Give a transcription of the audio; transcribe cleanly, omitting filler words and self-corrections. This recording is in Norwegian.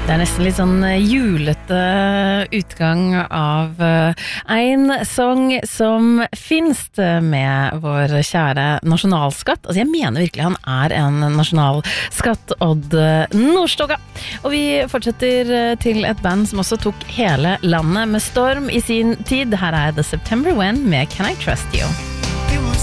Det nesten litt sånn julete utgang av en sang som finnes med vår kjære nasjonalskatt. Altså jeg mener virkelig han en nasjonalskatt, Odd Nordstoga. Og vi fortsetter til et band som også tok hele landet med storm i sin tid. Her The September When med Can I Trust You?